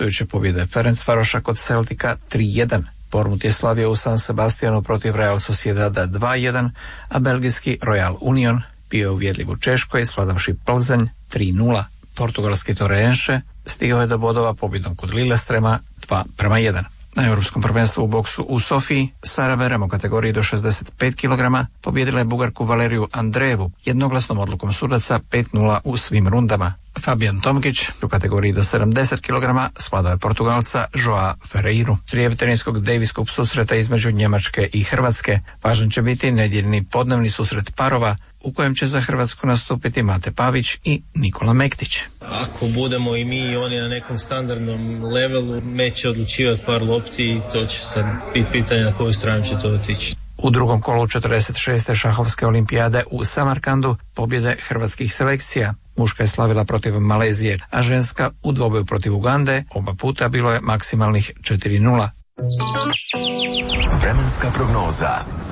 gostujuće pobjede Ferencvaroša kod Celtica 3-1. Bournemouth je slavio u San Sebastianu protiv Real Sociedada 2-1, a belgijski Royal Union bio je uvjerljiv u Češkoj, svladavši Plzeň 3-0. Portugalski Torreense stigao je do bodova pobjedom kod Lillestrema 2-1. Na Europskom prvenstvu u boksu u Sofiji Sara Berem u kategoriji do 65 kg pobijedila je Bugarku Valeriju Andrejevu jednoglasnom odlukom sudaca 5-0 u svim rundama. Fabian Tomkić u kategoriji do 70 kg svladao je Portugalca Joa Ferreiru. Trijeb teniskog Davis Cup susreta između Njemačke i Hrvatske važan će biti nedjeljni podnevni susret parova u kojem će za Hrvatsku nastupiti Mate Pavić i Nikola Mektić. Ako budemo i mi i oni na nekom standardnom levelu, meč će odlučivati par lopti i to će sad biti pitanje na koju stranu će to otići. U drugom kolu 46. šahovske olimpijade u Samarkandu pobjede hrvatskih selekcija. Muška je slavila protiv Malezije, a ženska u dvoboju protiv Ugande, oba puta bilo je maksimalnih 4-0. Vremenska prognoza.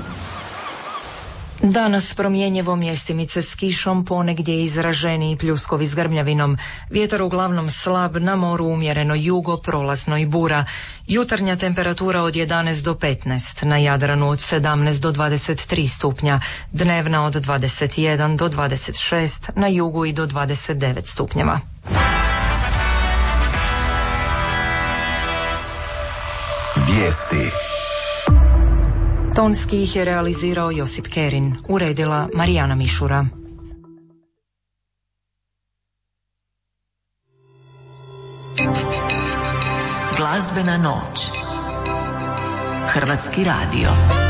Danas promjenjivo, mjestimice s kišom, ponegdje izraženiji pljuskovi s grmljavinom. Vjetar uglavnom slab, na moru umjereno jugo, prolazno i bura. Jutarnja temperatura od 11 do 15, na Jadranu od 17 do 23 stupnja, dnevna od 21 do 26, na jugu i do 29 stupnjeva. Vijesti. Tonski ih je realizirao Josip Kerin, uredila Marijana Mišura. Glazbena noć. Hrvatski radio.